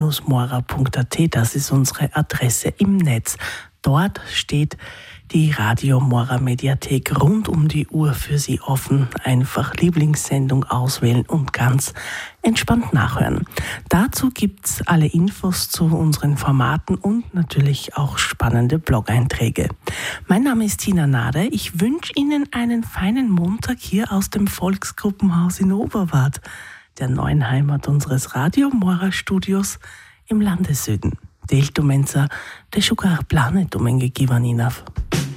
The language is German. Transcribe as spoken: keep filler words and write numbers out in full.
Bindestrich mora punkt a t, das ist unsere Adresse im Netz. Dort steht die Radio Mora Mediathek rund um die Uhr für Sie offen. Einfach Lieblingssendung auswählen und ganz entspannt nachhören. Dazu gibt's alle Infos zu unseren Formaten und natürlich auch spannende Blog-Einträge. Mein Name ist Tina Nader. Ich wünsche Ihnen einen feinen Montag hier aus dem Volksgruppenhaus in Oberwart, der neuen Heimat unseres Radio Mora Studios im Landessüden. Deltumensa, de Sugar Planet, um en Givaninav.